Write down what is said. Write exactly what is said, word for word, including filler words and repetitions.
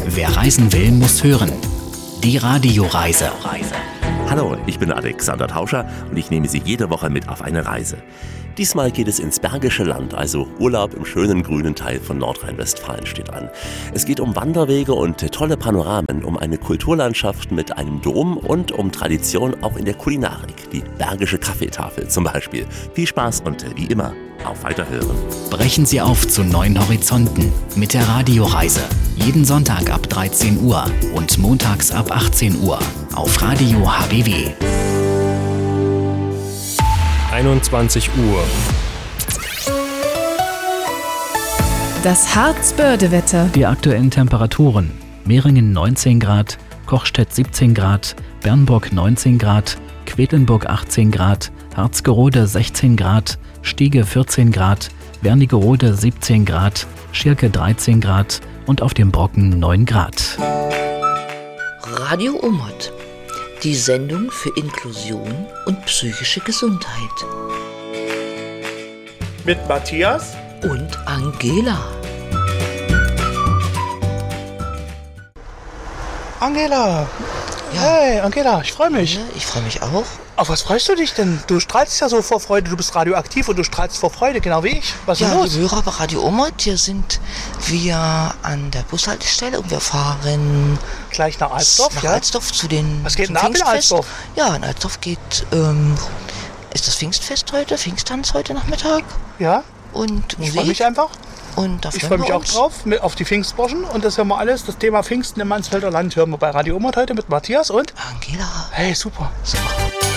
Wer reisen will, muss hören. Die Radioreise. Hallo, ich bin Alexander Tauscher und ich nehme Sie jede Woche mit auf eine Reise. Diesmal geht es ins Bergische Land, also Urlaub im schönen grünen Teil von Nordrhein-Westfalen steht an. Es geht um Wanderwege und tolle Panoramen, um eine Kulturlandschaft mit einem Dom und um Tradition auch in der Kulinarik, die Bergische Kaffeetafel zum Beispiel. Viel Spaß und wie immer, auf Weiterhören. Brechen Sie auf zu neuen Horizonten mit der Radioreise. Jeden Sonntag ab dreizehn Uhr und montags ab achtzehn Uhr auf Radio H B W. einundzwanzig Uhr. Das Harzbörde-Wetter. Die aktuellen Temperaturen: Meringen neunzehn Grad, Kochstedt siebzehn Grad, Bernburg neunzehn Grad, Quedlinburg achtzehn Grad, Harzgerode sechzehn Grad, Stiege vierzehn Grad, Wernigerode siebzehn Grad, Schirke dreizehn Grad und auf dem Brocken neun Grad. Radio Omot. Die Sendung für Inklusion und psychische Gesundheit. Mit Matthias und Angela. Angela! Ja. Hey, Angela, ich freue mich. Ja, ich freue mich auch. Auf was freust du dich denn? Du strahlst ja so vor Freude, du bist radioaktiv und du strahlst vor Freude, genau wie ich. Was ist ja, los? Liebe Hörer bei Radio Omot, hier sind wir an der Bushaltestelle und wir fahren gleich nach Alsdorf, nach ja? Alsdorf zu den Was geht zum denn ab in Alsdorf? Ja, in Alsdorf geht, ähm, ist das Pfingstfest heute, Pfingsttanz heute Nachmittag. Ja. Und ich freue mich einfach. Und da ich freue mich auch drauf, mit, auf die Pfingstburschen. Und das hören wir alles, das Thema Pfingsten im Mansfelder Land hören wir bei Radio Omot heute mit Matthias und Angela. Hey, super. super.